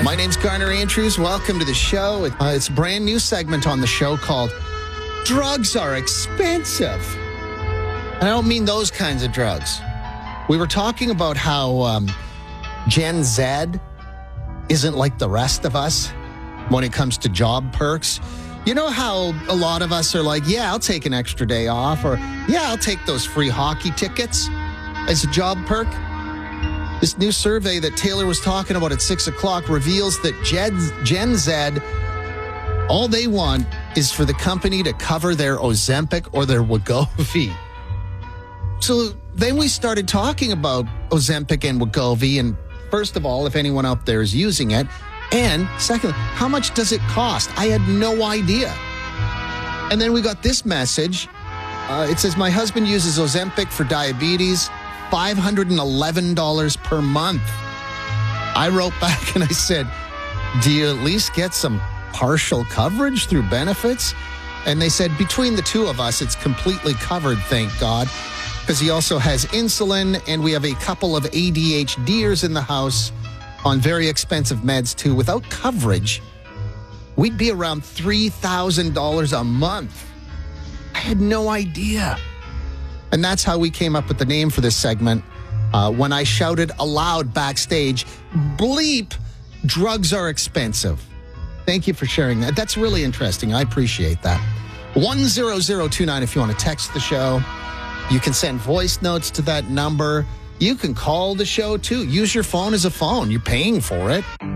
My name's Garner Andrews. Welcome to the show. It's a brand new segment on the show called Drugs Are Expensive. And I don't mean those kinds of drugs. We were talking about how Gen Z isn't like the rest of us when it comes to job perks. You know how a lot of us are like, yeah, I'll take an extra day off, or yeah, I'll take those free hockey tickets as a job perk? This new survey that Taylor was talking about at 6 o'clock reveals that Gen Z, all they want is for the company to cover their Ozempic or their Wegovy. So then we started talking about Ozempic and Wegovy, and first of all, if anyone out there is using it, and secondly, how much does it cost? I had no idea. And then we got this message. It says, my husband uses Ozempic for diabetes, $511 per month. I wrote back and I said, do you at least get some partial coverage through benefits? And they said, between the two of us, it's completely covered, thank God, because he also has insulin, and we have a couple of ADHDers in the house on very expensive meds too. Without coverage, we'd be around $3,000 a month. I had no idea. And that's how we came up with the name for this segment. When I shouted aloud backstage, bleep, drugs are expensive. Thank you for sharing that. That's really interesting. I appreciate that. 10029 if you want to text the show. You can send voice notes to that number. You can call the show too. Use your phone as a phone. You're paying for it.